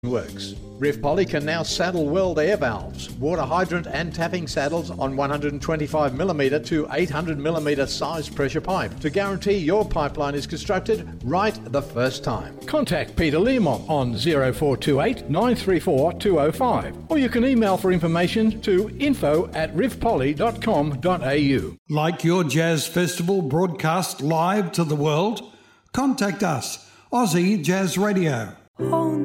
works. Riv Poly can now saddle weld air valves, water hydrant and tapping saddles on 125mm to 800mm size pressure pipe to guarantee your pipeline is constructed right the first time. Contact Peter Learmont on 0428 934 205 or you can email for information to info@rivpoly.com.au. Like your jazz festival broadcast live to the world? Contact us, Aussie Jazz Radio.